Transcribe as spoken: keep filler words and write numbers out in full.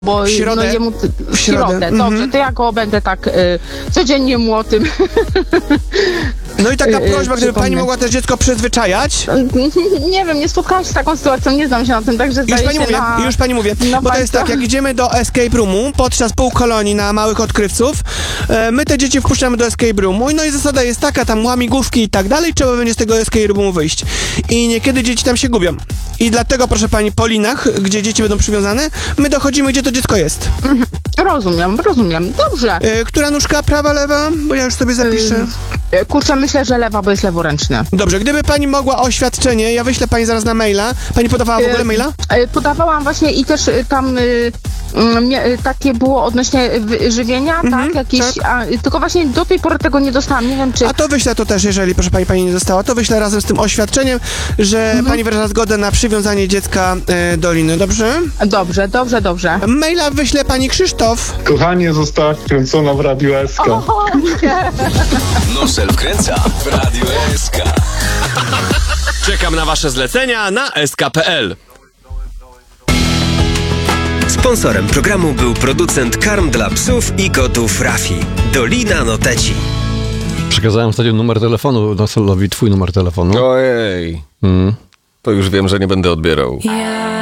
Bo W środę? no, jemu, w W środę. środę, dobrze, Mhm. to ja go będę tak y, codziennie młotym. No i taka Yy, prośba, gdyby pani przypomnę. mogła też dziecko przyzwyczajać. Nie wiem, nie spotkałam się z taką sytuacją, nie znam się na tym, także Już zdaje pani się mówię, na... już pani mówię, na bo to jest państwa. tak, jak idziemy do escape roomu podczas półkolonii na małych odkrywców, e, my te dzieci wpuszczamy do escape roomu, no i zasada jest taka, tam łamigłówki i tak dalej, trzeba będzie z tego escape roomu wyjść. I niekiedy dzieci tam się gubią. I dlatego, proszę pani, po linach, gdzie dzieci będą przywiązane, my dochodzimy, gdzie to dziecko jest. Rozumiem, rozumiem, dobrze. E, która nóżka, prawa, lewa? Bo ja już sobie zapiszę. Y, Kurczę, myślę, że lewa, bo jest leworęczny. Dobrze, gdyby pani mogła oświadczenie, ja wyślę pani zaraz na maila. Pani podawała w ogóle maila? Y, Podawałam właśnie i też y, tam y, mm, mia- y, takie było odnośnie wy- żywienia, Mhm, tak? Jakieś, tak. A, y, tylko właśnie do tej pory tego nie dostałam, nie wiem czy... A to wyślę to też, jeżeli proszę pani, pani nie dostała, to wyślę razem z tym oświadczeniem, że pani wyraża zgodę na przywiązanie dziecka e, do liny, dobrze? Dobrze, dobrze, dobrze. Maila wyśle pani Krzysztof. Kochanie, została wkręcona w Radio S K. O, nie. Nosel wkręca w Radio S K. Czekam na wasze zlecenia na S K kropka P L. Sponsorem programu był producent karm dla psów i kotów Rafi. Dolina Noteci. Przekazałem ostatnio numer telefonu Noselowi, twój numer telefonu. Ojej, Mm. to już wiem, że nie będę odbierał.